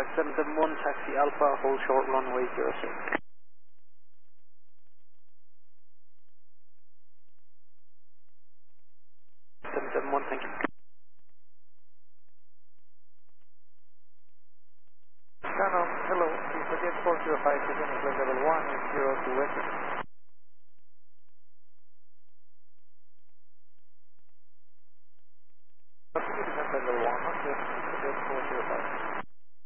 771 taxi Alpha, hold short runway 06. Thank you. Channel, hello, please forget 405 to flight level 1 and 02 West. Level 1, okay, please forget 405.